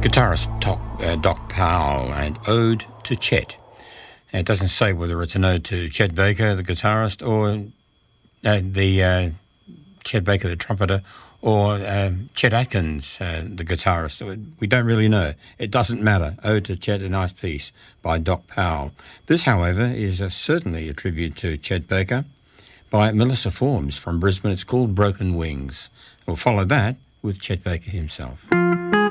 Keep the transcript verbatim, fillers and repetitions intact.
Guitarist Doc, uh, Doc Powell and Ode to Chet. And it doesn't say whether it's an ode to Chet Baker, the guitarist, or uh, the uh, Chet Baker, the trumpeter, or um, Chet Atkins, uh, the guitarist. We don't really know. It doesn't matter. Ode to Chet, a nice piece by Doc Powell. This, however, is uh, certainly a tribute to Chet Baker by Melissa Forms from Brisbane. It's called Broken Wings. We'll follow that with Chet Baker himself.